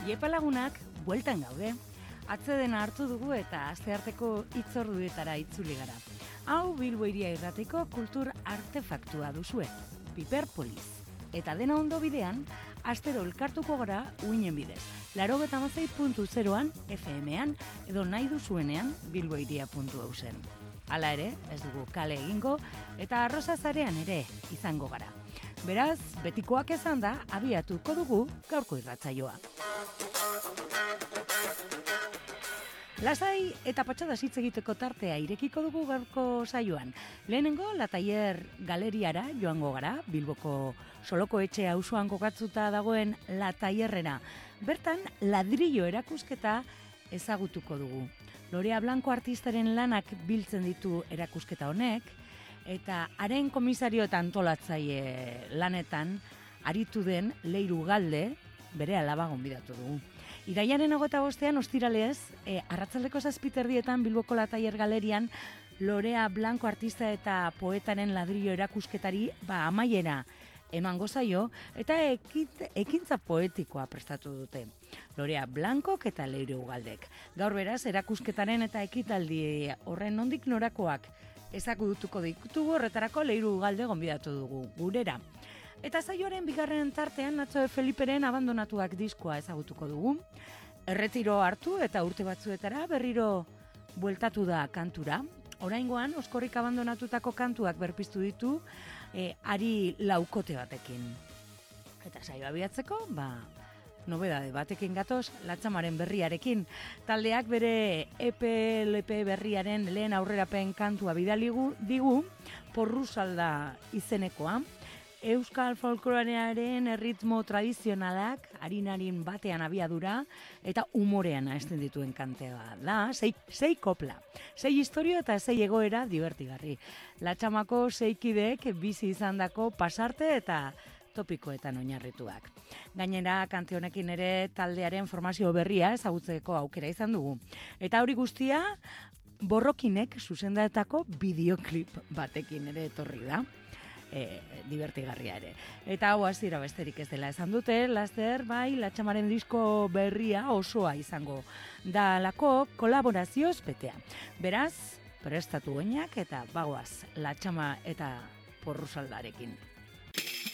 Iepa lagunak, bueltan gaude. Atzedena hartu dugu eta astearteko hitzorduetara itzuli gara. Hau Bilbo Hiria Irratiko kultur artefaktua duzue, Piperpolis. Eta dena ondo bidean, astero elkartuko gara uinen bidez. 96.0an, FM-an, edo nahi duzuenean bilbohiria.eusen. Hala ere, ez dugu kale egingo, eta arrosa zarean ere izango gara. Beraz, betikoak ezan da, abiatuko dugu gaurko irratsaioa. Lasai eta patxadas hitz egiteko tartea irekiko dugu gaurko saioan. Lehenengo, Lataier galeriara joango gara, Bilboko Soloko etxe auzoan kokatzuta dagoen Lataierrera. Bertan, ladrillo erakusketa ezagutuko dugu. Lorea Blanco artistaren lanak biltzen ditu erakusketa honek, eta haren komisario eta antolatzaile lanetan aritu den Leiru Galde bere alaba gonbidatu dugu. Iraiaren 25ean ostiralez, arratsaldeko 7:00 Bilboko Lataier galerian Lorea Blanco artista eta poetaren ladrillo erakusketari amaiera emango zaio eta ekintza poetikoa prestatu dute. Lorea Blancok eta Leiru Galdek. Gaur beraz erakusketaren eta ekitaldi horren nondik norakoak ezagutuko ditugu, horretarako Leiru Galde gonbidatu dugu gurera. Eta saioaren bigarren tartean Natzo Feliperen abandonatuak diskoa ezagutuko dugu. Erretiro hartu eta urte batzuetara berriro bueltatu da kantura. Oraingoan oskorrik abandonatutako kantuak berpiztu ditu ari laukote batekin. Eta saioa abiatzeko, nobedade batekin gatoz, Latxamaren berriarekin. Taldeak bere EPLP berriaren lehen aurrerapen kantua bidali digu, Porrusalda izenekoa. Euskal folklorearen erritmo tradizionalak, harinarin batean abiadura, eta umorean hasten dituen kantea da. 6 kopla, 6 historio eta 6 egoera divertigarri. Latxamako 6 kideek bizi izandako pasarte eta topikoetan oinarrituak. Gainera, kante honekin ere taldearen formazio berria ezagutzeko aukera izan dugu. Eta hori guztia, Borrokinek zuzendatako bideoklip batekin ere etorri da. Divertigarria ere. Eta hau hasiera besterik ez dela esan dute, laster Latxamaren disko berria osoa izango dalako kolaborazioz betea. Beraz, prestatu oinak eta bagoaz Latxama eta Porrusaldarekin.